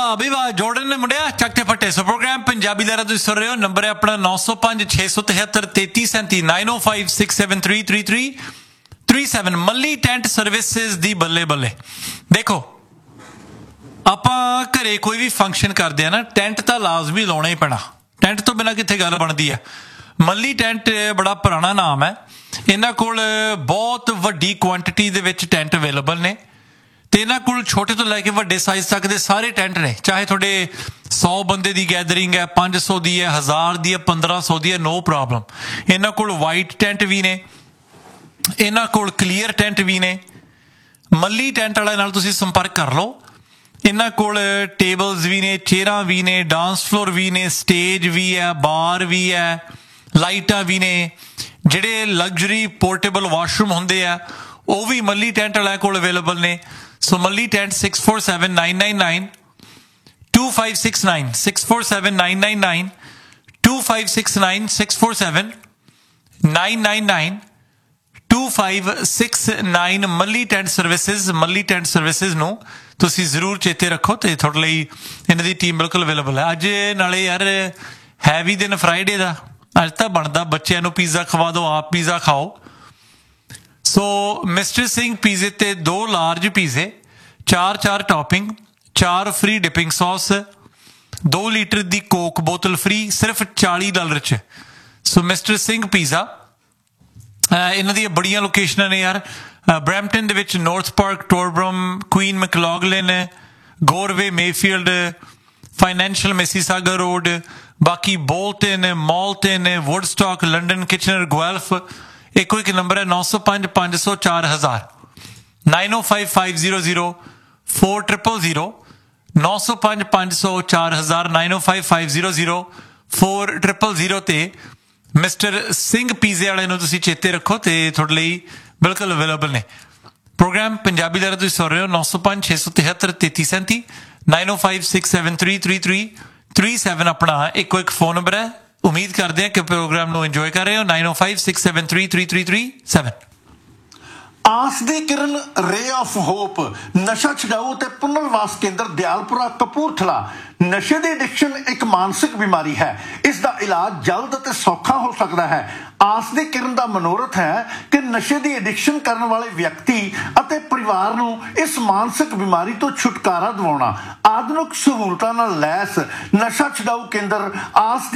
भी वाह जोड़न ने मुंडिया चकते फटे सो प्रोग्राम पंजाबी लहरा तुसीं सुन रहे हो नंबर है अपना 905 673 3337 905 673 3337 मल्ली टेंट सर्विसेज दी बल्ले बल्ले देखो ਆਪਾਂ ਘਰੇ ਕੋਈ ਵੀ ਫੰਕਸ਼ਨ ਕਰਦੇ ਆ ਨਾ ਟੈਂਟ ਤਾਂ ਲਾਜ਼ਮੀ ਲਾਉਣਾ ਹੀ ਪੈਣਾ ਟੈਂਟ ਤੋਂ ਬਿਨਾਂ ਕਿੱਥੇ ਗੱਲ ਬਣਦੀ ਹੈ ਮੱਲੀ ਟੈਂਟ ਬੜਾ ਪੁਰਾਣਾ ਨਾਮ ਹੈ ਇਹਨਾਂ ਕੋਲ ਬਹੁਤ ਵੱਡੀ ਕੁਆਂਟੀਟੀ ਦੇ ਵਿੱਚ ਟੈਂਟ ਅਵੇਲੇਬਲ ਨੇ ਤੇ ਇਹਨਾਂ ਕੋਲ ਛੋਟੇ ਤੋਂ ਲੈ ਕੇ ਵੱਡੇ ਸਾਈਜ਼ ਤੱਕ ਦੇ ਸਾਰੇ ਟੈਂਟ ਨੇ ਚਾਹੇ ਤੁਹਾਡੇ 100 ਬੰਦੇ ਦੀ ਗੈਦਰਿੰਗ ਹੈ 500 ਦੀ ਹੈ 1000 ਦੀ ਹੈ 1500 ਦੀ ਹੈ ਨੋ ਪ੍ਰੋਬਲਮ ਇਹਨਾਂ ਕੋਲ ਵਾਈਟ ਟੈਂਟ ਵੀ ਨੇ ਇਹਨਾਂ ਕੋਲ ਕਲੀਅਰ ਟੈਂਟ ਵੀ ਨੇ ਮੱਲੀ ਟੈਂਟ ਵਾਲਿਆਂ ਨਾਲ ਤੁਸੀਂ ਸੰਪਰਕ ਕਰ ਲਓ ਇਹਨਾਂ ਕੋਲ ਟੇਬਲਸ ਵੀ ਨੇ ਚੇਅਰਾਂ ਵੀ ਨੇ ਡਾਂਸ ਫਲੋਰ ਵੀ ਨੇ ਸਟੇਜ ਵੀ ਹੈ ਬਾਰ ਵੀ ਹੈ ਲਾਈਟਾਂ ਵੀ ਨੇ ਜਿਹੜੇ ਲਗਜ਼ਰੀ ਪੋਰਟੇਬਲ ਵਾਸ਼ਰੂਮ ਹੁੰਦੇ ਆ ਉਹ ਵੀ ਮੱਲੀ ਟੈਂਟ ਵਾਲਿਆਂ ਕੋਲ ਅਵੇਲੇਬਲ ਨੇ ਸੋ ਮੱਲੀ ਟੈਂਟ 647999 2569 647999 2569 647 999 2569 ਮੱਲੀ ਟੈਂਟ ਸਰਵਿਸਿਜ਼ ਨੂੰ ਤੁਸੀਂ ਜ਼ਰੂਰ ਚੇਤੇ ਰੱਖੋ ਤੇ ਤੁਹਾਡੇ ਲਈ ਇਹਨਾਂ ਦੀ ਟੀਮ ਬਿਲਕੁਲ ਅਵੇਲੇਬਲ ਹੈ ਅੱਜ ਨਾਲੇ ਯਾਰ ਹੈ ਵੀ ਦਿਨ ਫਰਾਈਡੇ ਦਾ ਅੱਜ ਤਾਂ ਬਣਦਾ ਬੱਚਿਆਂ ਨੂੰ ਪੀਜ਼ਾ ਖਵਾ ਦਿਓ ਆਪ ਪੀਜ਼ਾ ਖਾਓ ਸੋ ਮਿਸਟਰ ਸਿੰਘ ਪੀਜ਼ੇ ਤੇ 2 ਲਾਰਜ ਪੀਜ਼ੇ 4 topping 4 free dipping sauce 2 litre ਦੀ ਕੋਕ ਬੋਤਲ ਫ੍ਰੀ ਸਿਰਫ $40 ਚ ਸੋ ਮਿਸਟਰ ਸਿੰਘ ਪੀਜ਼ਾ ਇਹਨਾਂ ਦੀਆਂ ਬੜੀਆਂ ਲੋਕੇਸ਼ਨਾਂ ਨੇ ਯਾਰ ਬਰੈਂਪਟਨ ਦੇ ਵਿੱਚ north park ਟੋਰਬਰਮ Queen ਮੈਕਲੌਗਲਿਨ ਗੋਰਵੇ Mayfield financial Mississauga road ਬਾਕੀ ਬੋਲਟਨ ਮਾਲਟਨ ਵੁੱਡਸਟਾਕ ਲੰਡਨ ਕਿਚਨਰ ਗੁਐਲਫ ਇੱਕੋ ਇੱਕ ਨੰਬਰ ਹੈ 905 500 4000 905 500 4000 905 500 4000 905 500 4000 ਤੇ ਮਿਸਟਰ ਸਿੰਘ ਪੀਜ਼ੇ ਵਾਲੇ ਨੂੰ ਤੁਸੀਂ ਚੇਤੇ ਰੱਖੋ ਤੇ ਤੁਹਾਡੇ ਲਈ ਬਿਲਕੁਲ ਅਵੇਲੇਬਲ ਨੇ ਪ੍ਰੋਗਰਾਮ ਪੰਜਾਬੀ ਲਹਿਰਾ ਤੁਸੀਂ ਸੁਣ ਰਹੇ ਹੋ 905 673 3337 905 673 3337 ਆਪਣਾ ਇੱਕੋ ਇੱਕ ਫੋਨ ਨੰਬਰ ਹੈ ਉਮੀਦ ਕਰਦੇ ਹਾਂ ਕਿ ਪ੍ਰੋਗਰਾਮ ਨੂੰ ਇੰਜੋਏ ਕਰ ਰਹੇ ਹੋ 905 673 3337 ਆਸ ਦੀ ਕਿਰਨ ਰੇ ਆਫ ਹੋਪ ਨਸ਼ਾ ਛਡਾਊ ਤੇ ਪੁਨਰਵਾਸ ਕੇਂਦਰ ਦਿਆਲਪੁਰਾ ਕਪੂਰਥਲਾ ਨਸ਼ੇ ਦੀ ਐਡਿਕਸ਼ਨ ਇੱਕ ਮਾਨਸਿਕ ਬਿਮਾਰੀ ਹੈ ਇਸ ਦਾ ਇਲਾਜ ਜਲਦ ਅਤੇ ਸੌਖਾ ਹੋ ਸਕਦਾ ਹੈ ਆਸ ਦੀ ਕਿਰਨ ਦਾ ਮਨੋਰਥ ਹੈ ਕਿ ਨਸ਼ੇ ਦੀ ਐਡਿਕਸ਼ਨ ਕਰਨ ਵਾਲੇ ਵਿਅਕਤੀ ਅਤੇ ਪਰਿਵਾਰ ਨੂੰ ਇਸ ਮਾਨਸਿਕ ਬਿਮਾਰੀ ਤੋਂ ਛੁਟਕਾਰਾ ਦਿਵਾਉਣਾ ਆਧੁਨਿਕ ਸਹੂਲਤਾਂ ਨਾਲ ਲੈਸ ਨਸ਼ਾ ਛਡਾਊ ਕੇਂਦਰ ਆਸ